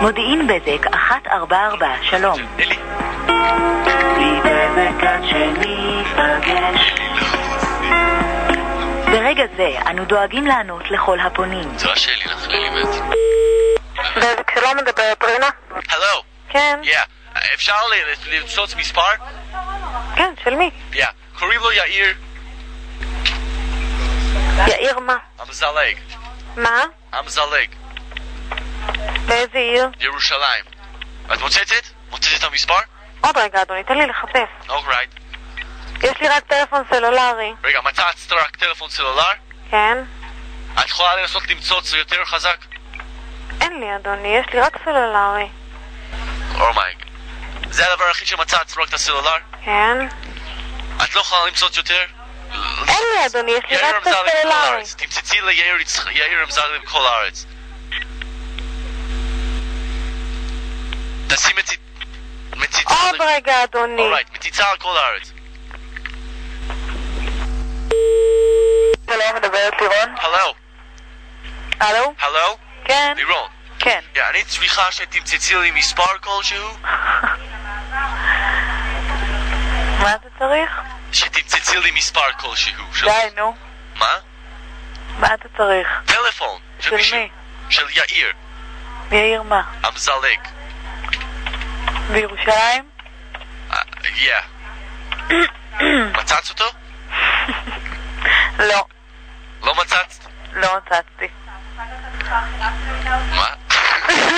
מודיעין בזק 144, שלום. אלי. לי בזק עד שניפגש. ברגע זה אנו דואגים לענות לכל הפונים. זו השאלי לך, לילימת. בזק שלום, מדברת רינה? הלו. כן. אפשר למצוץ מספר? כן, של מי? קוראים לו יאיר. יאיר מה? המזלג. מה? המזלג. באיזה עיר? ירושלים. את מוצצת? מוצצת המספר? עוד רגע אדוני, תן לי לחפש. אוקיי. יש לי רק טלפון סלולרי. רגע, מצאת רק טלפון סלולר? כן. את יכולה לנסות למצוץ יותר חזק? אין לי אדוני, יש לי רק סלולרי. אומייג. זה הדבר הכי שמצאת, רק את הסלולר? כן. את לא יכולה למצוץ יותר? אין לי אדוני, יש לי רק את הסלולרי. תמצצי ליאיר אמזלג בכל הארץ. תעשי מציצה... עוד רגע אדוני. אורייט, מציצה על כל הארץ. שלום, מדברת לירון? הלו. הלו? הלו? כן. לירון. כן. אני צריכה שתמצצי לי מספר כלשהו? מה אתה צריך? שתמצצי לי מספר כלשהו. די, נו. מה? מה אתה צריך? טלפון. של מי? של יאיר. יאיר מה? המזלג. בירושלים? מצאת אותו? לא. לא מצאת? לא מצאתי. מה?